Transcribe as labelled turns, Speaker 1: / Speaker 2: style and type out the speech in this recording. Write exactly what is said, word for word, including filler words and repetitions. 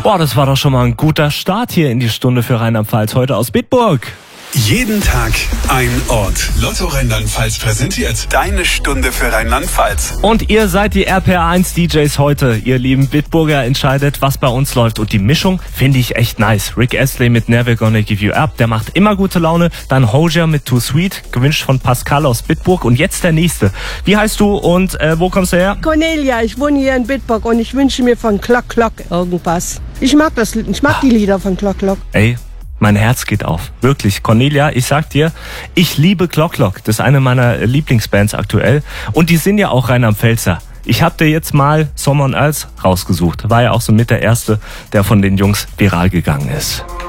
Speaker 1: Boah, das war doch schon mal ein guter Start hier in die Stunde für Rheinland-Pfalz. Heute aus Bitburg.
Speaker 2: Jeden Tag ein Ort. Lotto Rheinland-Pfalz präsentiert deine Stunde für Rheinland-Pfalz.
Speaker 1: Und ihr seid die R P R eins D Js heute. Ihr lieben Bitburger, entscheidet, was bei uns läuft. Und die Mischung finde ich echt nice. Rick Astley mit Never Gonna Give You Up, der macht immer gute Laune. Dann Hozier mit Too Sweet, gewünscht von Pascal aus Bitburg. Und jetzt der nächste. Wie heißt du und äh, wo kommst du her?
Speaker 3: Cornelia, ich wohne hier in Bitburg und ich wünsche mir von Klock Klock irgendwas. Ich mag das, ich mag die Lieder von Klock Klock.
Speaker 1: Ey, mein Herz geht auf. Wirklich. Cornelia, ich sag dir, ich liebe Klock Klock. Das ist eine meiner Lieblingsbands aktuell. Und die sind ja auch Rheinland-Pfälzer. Ich hab dir jetzt mal Sommer und Als rausgesucht. War ja auch so mit der erste, der von den Jungs viral gegangen ist.